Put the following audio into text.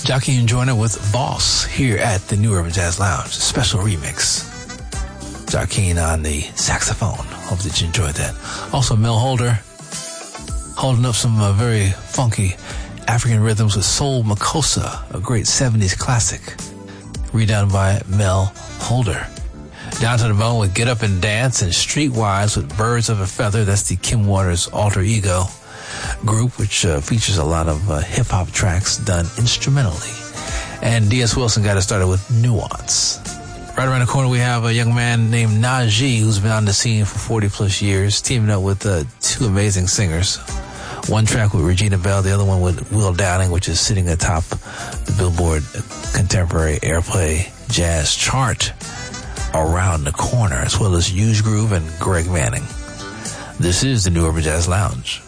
Jockey and Joyner with Boss here at the New Urban Jazz Lounge. Special remix. Jockey on the saxophone. Hope that you enjoyed that. Also, Mel Holder holding up some very funky African rhythms with Soul Makossa, a great 70s classic, redone by Mel Holder. Down to the Bone with Get Up and Dance, and Streetwise with Birds of a Feather. That's the Kim Waters alter ego group, which features a lot of hip-hop tracks done instrumentally. And D.S. Wilson got it started with Nuance. Right around the corner, we have a young man named Najee, who's been on the scene for 40-plus years, teaming up with two amazing singers. One track with Regina Bell, the other one with Will Downing, which is sitting atop the Billboard Contemporary Airplay Jazz chart around the corner, as well as Huge Groove and Greg Manning. This is the New Urban Jazz Lounge.